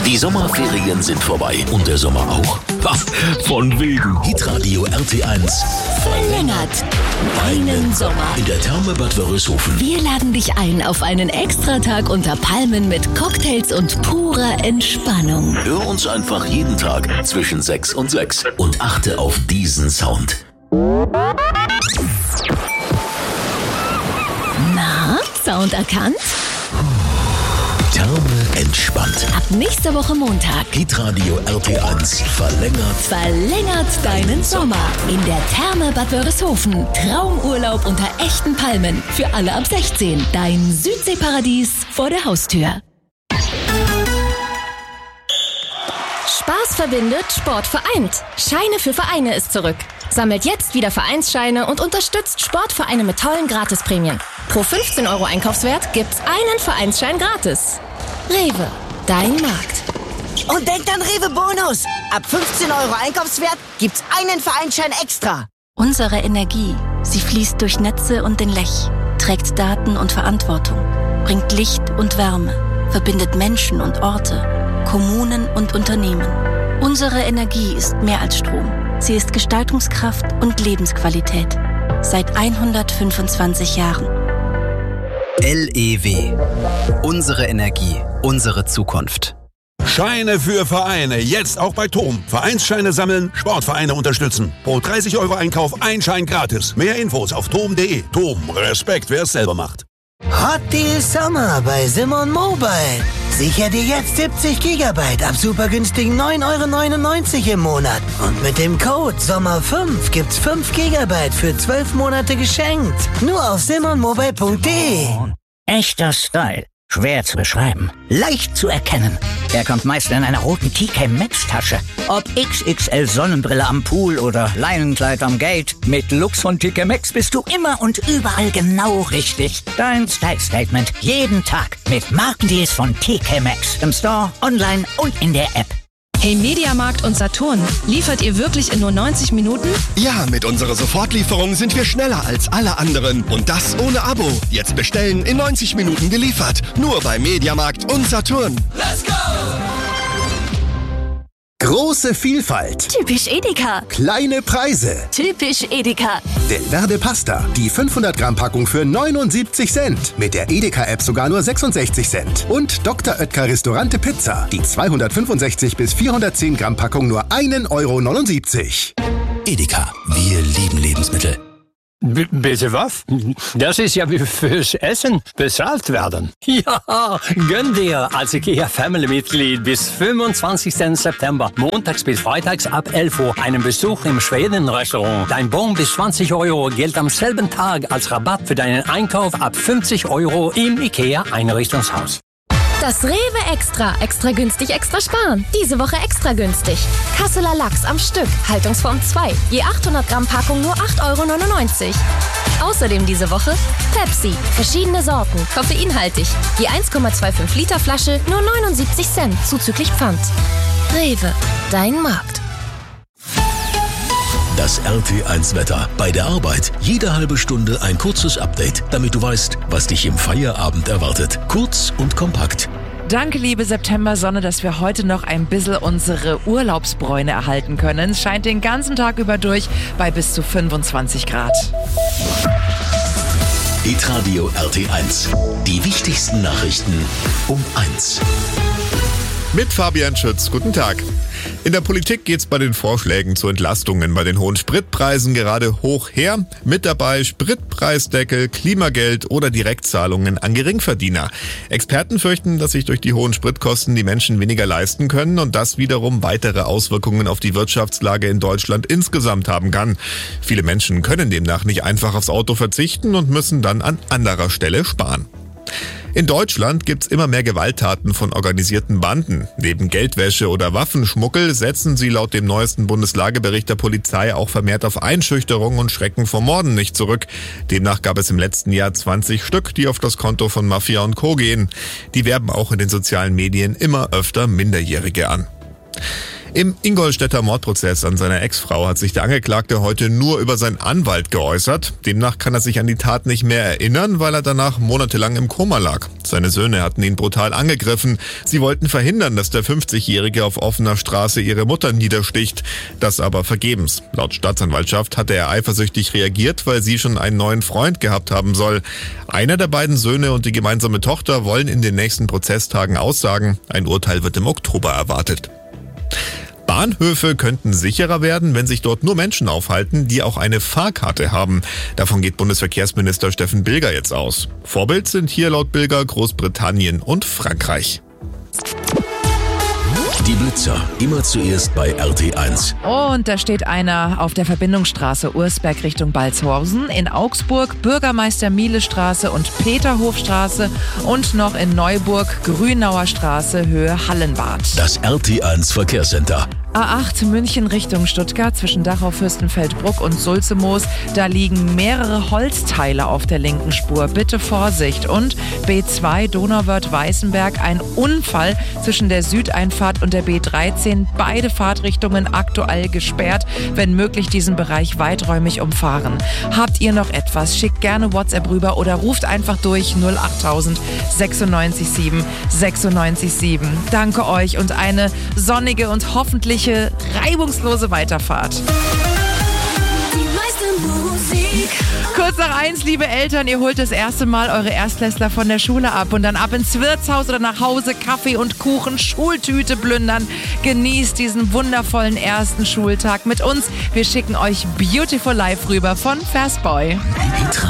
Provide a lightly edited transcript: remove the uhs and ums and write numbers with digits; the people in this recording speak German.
Die Sommerferien sind vorbei und der Sommer auch. Von wegen. Hitradio RT1 verlängert deinen Sommer in der Therme Bad Wörishofen. Wir laden dich ein auf einen Extratag unter Palmen mit Cocktails und purer Entspannung. Hör uns einfach jeden Tag zwischen 6 und 6 und achte auf diesen Sound. Na, Sound erkannt? Therme entspannt. Ab nächster Woche Montag. Hitradio RT1 verlängert deinen Sommer in der Therme Bad Wörishofen. Traumurlaub unter echten Palmen. Für alle ab 16. Dein Südseeparadies vor der Haustür. Spaß verbindet, Sport vereint. Scheine für Vereine ist zurück. Sammelt jetzt wieder Vereinsscheine und unterstützt Sportvereine mit tollen Gratisprämien. Pro 15 € Einkaufswert gibt's einen Vereinsschein gratis. Rewe, dein Markt. Und denkt an Rewe Bonus. Ab 15 € Einkaufswert gibt's einen Vereinsschein extra. Unsere Energie, sie fließt durch Netze und den Lech, trägt Daten und Verantwortung, bringt Licht und Wärme, verbindet Menschen und Orte, Kommunen und Unternehmen. Unsere Energie ist mehr als Strom. Sie ist Gestaltungskraft und Lebensqualität. Seit 125 Jahren. LEW. Unsere Energie, unsere Zukunft. Scheine für Vereine, jetzt auch bei TOM. Vereinsscheine sammeln, Sportvereine unterstützen. Pro 30 € Einkauf ein Schein gratis. Mehr Infos auf tom.de. TOM, Respekt, wer es selber macht. Hot Deal Sommer bei Simon Mobile. Sicher dir jetzt 70 GB ab super günstigen 9,99 € im Monat. Und mit dem Code SOMMER5 gibt's 5 GB für 12 Monate geschenkt. Nur auf simonmobile.de. Echter Style. Schwer zu beschreiben. Leicht zu erkennen. Er kommt meist in einer roten TK Maxx Tasche. Ob XXL Sonnenbrille am Pool oder Leinenkleid am Gate. Mit Lux von TK Maxx bist du immer und überall genau richtig. Dein Style Statement jeden Tag mit Markendeals von TK Maxx. Im Store, online und in der App. Hey Mediamarkt und Saturn, liefert ihr wirklich in nur 90 Minuten? Ja, mit unserer Sofortlieferung sind wir schneller als alle anderen. Und das ohne Abo. Jetzt bestellen, in 90 Minuten geliefert. Nur bei Mediamarkt und Saturn. Let's go! Große Vielfalt. Typisch Edeka. Kleine Preise. Typisch Edeka. Delverde Pasta, die 500 Gramm Packung für 79 Cent. Mit der Edeka-App sogar nur 66 Cent. Und Dr. Oetker Restaurante Pizza, die 265 bis 410 Gramm Packung nur 1,79 €. Edeka, wir lieben Lebensmittel. Bitte was? Das ist ja wie fürs Essen bezahlt werden. Ja, gönn dir als IKEA-Family-Mitglied bis 25. September, montags bis freitags ab 11 Uhr, einen Besuch im Schweden-Restaurant. Dein Bon bis 20 € gilt am selben Tag als Rabatt für deinen Einkauf ab 50 € im IKEA-Einrichtungshaus. Das Rewe Extra. Extra günstig, extra sparen. Diese Woche extra günstig. Kasseler Lachs am Stück. Haltungsform 2. Je 800 Gramm Packung nur 8,99 €. Außerdem diese Woche Pepsi. Verschiedene Sorten. Koffeinhaltig. Je 1,25 Liter Flasche nur 79 Cent. Zuzüglich Pfand. Rewe. Dein Markt. Das RT1-Wetter. Bei der Arbeit jede halbe Stunde ein kurzes Update, damit du weißt, was dich im Feierabend erwartet. Kurz und kompakt. Danke, liebe Septembersonne, dass wir heute noch ein bisschen unsere Urlaubsbräune erhalten können. Es scheint den ganzen Tag über durch bei bis zu 25 Grad. Hitradio RT1. Die wichtigsten Nachrichten um 1. Mit Fabian Schütz, guten Tag. In der Politik geht's bei den Vorschlägen zu Entlastungen bei den hohen Spritpreisen gerade hoch her. Mit dabei Spritpreisdeckel, Klimageld oder Direktzahlungen an Geringverdiener. Experten fürchten, dass sich durch die hohen Spritkosten die Menschen weniger leisten können und das wiederum weitere Auswirkungen auf die Wirtschaftslage in Deutschland insgesamt haben kann. Viele Menschen können demnach nicht einfach aufs Auto verzichten und müssen dann an anderer Stelle sparen. In Deutschland gibt's immer mehr Gewalttaten von organisierten Banden. Neben Geldwäsche oder Waffenschmuggel setzen sie laut dem neuesten Bundeslagebericht der Polizei auch vermehrt auf Einschüchterung und Schrecken vor Morden nicht zurück. Demnach gab es im letzten Jahr 20 Stück, die auf das Konto von Mafia und Co. gehen. Die werben auch in den sozialen Medien immer öfter Minderjährige an. Im Ingolstädter Mordprozess an seiner Ex-Frau hat sich der Angeklagte heute nur über seinen Anwalt geäußert. Demnach kann er sich an die Tat nicht mehr erinnern, weil er danach monatelang im Koma lag. Seine Söhne hatten ihn brutal angegriffen. Sie wollten verhindern, dass der 50-Jährige auf offener Straße ihre Mutter niedersticht. Das aber vergebens. Laut Staatsanwaltschaft hatte er eifersüchtig reagiert, weil sie schon einen neuen Freund gehabt haben soll. Einer der beiden Söhne und die gemeinsame Tochter wollen in den nächsten Prozesstagen aussagen. Ein Urteil wird im Oktober erwartet. Bahnhöfe könnten sicherer werden, wenn sich dort nur Menschen aufhalten, die auch eine Fahrkarte haben. Davon geht Bundesverkehrsminister Steffen Bilger jetzt aus. Vorbild sind hier laut Bilger Großbritannien und Frankreich. Die Blitzer, immer zuerst bei RT1. Und da steht einer auf der Verbindungsstraße Ursberg Richtung Balzhausen, in Augsburg Bürgermeister-Miele-Straße und Peterhofstraße und noch in Neuburg Grünauer Straße Höhe Hallenbad. Das RT1 Verkehrscenter. A8 München Richtung Stuttgart zwischen Dachau, Fürstenfeldbruck und Sulzemoos. Da liegen mehrere Holzteile auf der linken Spur. Bitte Vorsicht. Und B2 Donauwörth-Weißenberg. Ein Unfall zwischen der Südeinfahrt und der B13. Beide Fahrtrichtungen aktuell gesperrt. Wenn möglich diesen Bereich weiträumig umfahren. Habt ihr noch etwas? Schickt gerne WhatsApp rüber oder ruft einfach durch 08000 96 7 96 7. Danke euch und eine sonnige und hoffentlich reibungslose Weiterfahrt. Die meiste Musik. Kurz nach 1, liebe Eltern, ihr holt das erste Mal eure Erstklässler von der Schule ab und dann ab ins Wirtshaus oder nach Hause, Kaffee und Kuchen, Schultüte plündern. Genießt diesen wundervollen ersten Schultag mit uns. Wir schicken euch Beautiful Life rüber von Fastboy.